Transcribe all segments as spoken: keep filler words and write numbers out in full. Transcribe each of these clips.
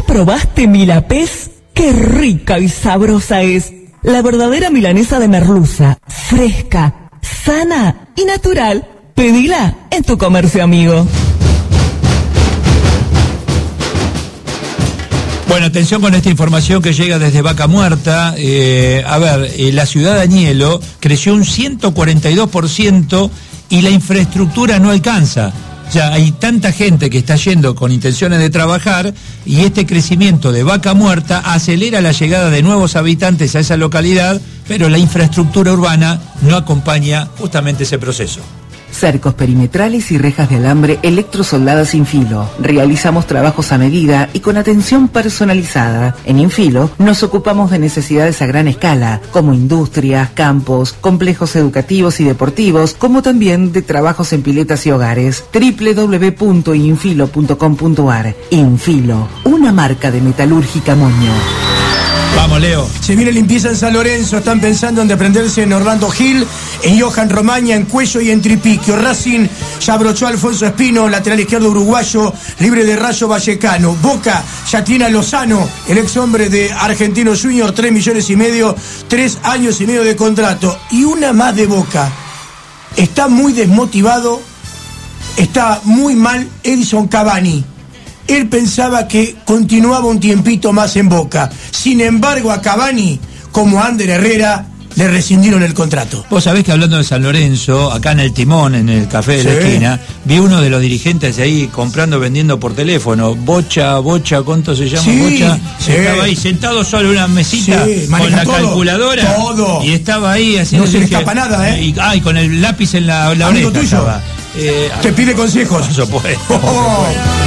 probaste Milapés? ¡Qué rica y sabrosa es! La verdadera milanesa de merluza, fresca, sana y natural. Pedila en tu comercio amigo. Bueno, atención con esta información que llega desde Vaca Muerta. Eh, a ver, eh, la ciudad de Añelo creció un ciento cuarenta y dos por ciento y la infraestructura no alcanza. Ya hay tanta gente que está yendo con intenciones de trabajar y este crecimiento de Vaca Muerta acelera la llegada de nuevos habitantes a esa localidad, pero la infraestructura urbana no acompaña justamente ese proceso. Cercos perimetrales y rejas de alambre electrosoldadas Infilo. Realizamos trabajos a medida y con atención personalizada. En Infilo nos ocupamos de necesidades a gran escala, como industrias, campos, complejos educativos y deportivos, como también de trabajos en piletas y hogares. doble u doble u doble u punto infilo punto com punto ar. Infilo, una marca de metalúrgica Moño. Vamos, Leo. Se viene limpieza en San Lorenzo, están pensando en desprenderse en Orlando Gil, en Johan Romaña, en Cuello y en Tripiquio. Racing ya abrochó a Alfonso Espino, lateral izquierdo uruguayo, libre de Rayo Vallecano. Boca ya tiene a Lozano, el ex hombre de Argentino Junior, tres millones y medio, tres años y medio de contrato. Y una más de Boca. Está muy desmotivado, está muy mal Edison Cavani. Él pensaba que continuaba un tiempito más en Boca. Sin embargo, a Cavani, como a Ander Herrera, le rescindieron el contrato. Vos sabés que hablando de San Lorenzo, acá en el Timón, en el café de sí. la esquina, vi uno de los dirigentes ahí comprando, vendiendo por teléfono. Bocha, Bocha, ¿cuánto se llama? Sí, Bocha. sí. Estaba ahí sentado solo en una mesita sí, con la todo, calculadora. Todo. Y estaba ahí haciendo. No se le escapa nada, ¿eh? Y, ah, y con el lápiz en la, la Amigo oreja. tuyo. Estaba. Eh, Te pide consejos. Por supuesto. Oh.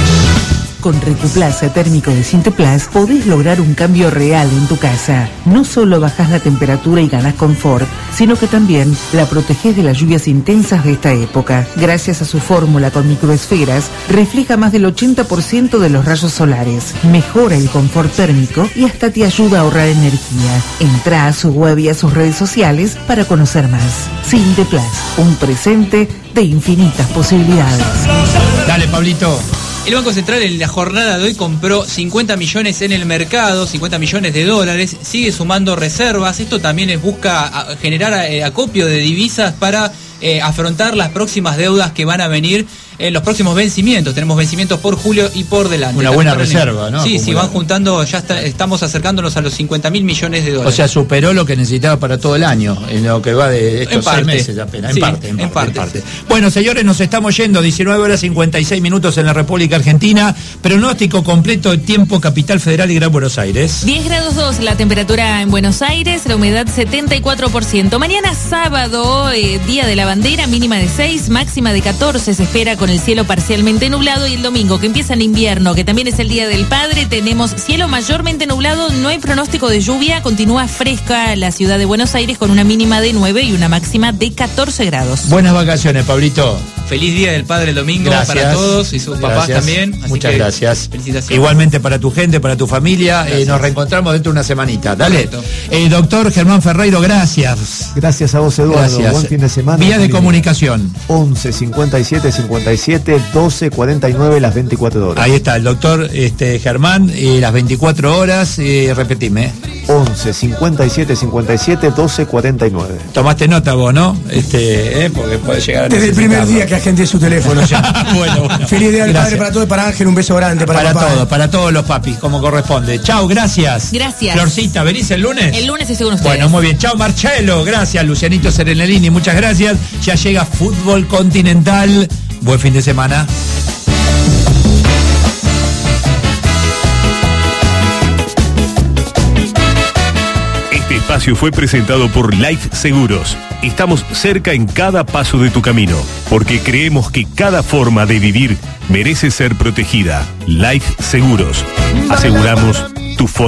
Con Recuplaza térmico de Sinteplas podés lograr un cambio real en tu casa. No solo bajás la temperatura y ganás confort, sino que también la protegés de las lluvias intensas de esta época. Gracias a su fórmula con microesferas, refleja más del ochenta por ciento de los rayos solares, mejora el confort térmico y hasta te ayuda a ahorrar energía. Entrá a su web y a sus redes sociales para conocer más. Sinteplas, un presente de infinitas posibilidades. Dale, Pablito. El Banco Central en la jornada de hoy compró cincuenta millones en el mercado, cincuenta millones de dólares, sigue sumando reservas. Esto también es, busca generar acopio de divisas para eh, afrontar las próximas deudas que van a venir en los próximos vencimientos. Tenemos vencimientos por julio y por delante. Una buena reserva, ¿no? Sí, sí, van juntando, ya está, estamos acercándonos a los cincuenta mil millones de dólares. O sea, superó lo que necesitaba para todo el año, en lo que va de estos en parte, seis meses apenas. En, sí, parte, en, en parte, parte. en parte. Bueno, señores, nos estamos yendo, diecinueve horas cincuenta y seis minutos en la República Argentina. Pronóstico completo de tiempo, Capital Federal y Gran Buenos Aires. diez grados dos la temperatura en Buenos Aires, la humedad setenta y cuatro por ciento. Mañana sábado, eh, día de la bandera, mínima de seis, máxima de catorce, se espera con el cielo parcialmente nublado. Y el domingo, que empieza en invierno, que también es el Día del Padre, tenemos cielo mayormente nublado, no hay pronóstico de lluvia, continúa fresca la ciudad de Buenos Aires con una mínima de nueve y una máxima de catorce grados. Buenas vacaciones, Pablito. Feliz Día del Padre el domingo. Gracias. Para todos y sus papás Gracias. también. Así Muchas que, gracias. Felicitaciones. Igualmente para tu gente, para tu familia. Eh, nos reencontramos dentro de una semanita. Dale. Eh, doctor Germán Ferreiro, gracias. Gracias a vos, Eduardo. Gracias. Buen fin de semana. Vías de comunicación. once cincuenta y siete cincuenta y siete doce cuarenta y nueve las veinticuatro horas. Ahí está, el doctor este, Germán, eh, las veinticuatro horas, eh, repetime. once cincuenta y siete cincuenta y siete doce cuarenta y nueve. Tomaste nota vos, ¿no? Este, eh, porque puede llegar a Desde el primer día que agendé su teléfono ya. bueno, bueno. Feliz Día del Gracias. Padre para todos y para Ángel, un beso grande para, Para papá. todos, para todos los papis, como corresponde. Chau, gracias. Gracias. Florcita, ¿venís el lunes? El lunes estoy con ustedes. Bueno, muy bien. Chau, Marcelo. Gracias, Lucianito Serenelini. Muchas gracias. Ya llega Fútbol Continental. Buen fin de semana. Este espacio fue presentado por Life Seguros. Estamos cerca en cada paso de tu camino, porque creemos que cada forma de vivir merece ser protegida. Life Seguros. Aseguramos tu forma.